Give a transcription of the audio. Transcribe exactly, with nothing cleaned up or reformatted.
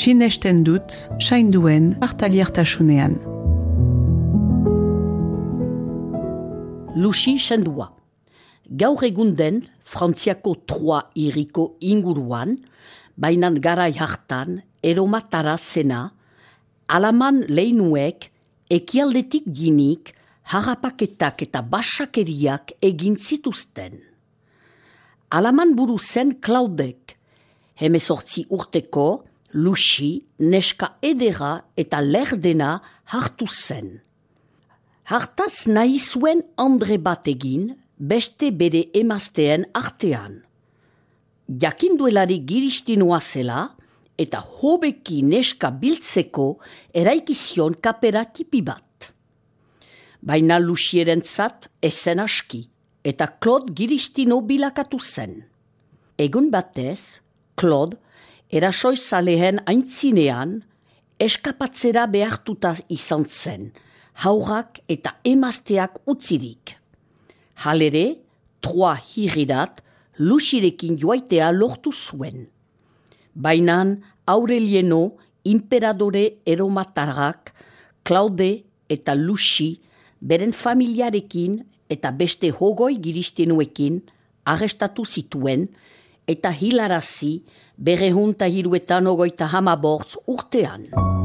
sinesten dut sainduen partaliertasunean. Lucy sendua. Gaur egun den Frantziako Troyes hiriko inguruan, bainan garai hartan eromatara zena, alaman leinuek ekialdetik ginik harrapaketak eta basakeriak egin zituzten. Alaman buru zen Claudek, hemezortzi urteko Lucy neska edera eta lerdena hartu zen. Hartaz nahi zuen Andre bat egin, beste bere emazteen artean. Jakinduelari giristinoa zela, eta hobeki neska biltzeko eraikizion kapera tipi bat. Baina Lucierentzat ezen aski, eta Claude giristino bilakatu zen. Egun batez, Claude, erasoizalehen aintzinean, eskapatzera behartuta izan zen, haurak eta emazteak utzirik. Halere, Troyes hirirat, Lucirekin joaitea lortu zuen. Bainan Aurelieno, imperadore eromatarrak, Claude eta Lucy, beren familiarekin eta beste hogoi giristenoekin arrestatu zituen, eta hilarazi bere junta hiruetan ogoita hamabortz urtean.